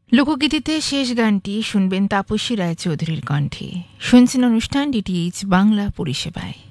লোকগীতিতে শেষ গানটি শুনবেন তাপসী রায়চৌধুরীর কণ্ঠে। শুনছেন অনুষ্ঠান ডিটিএইচ বাংলা পরিষেবায়।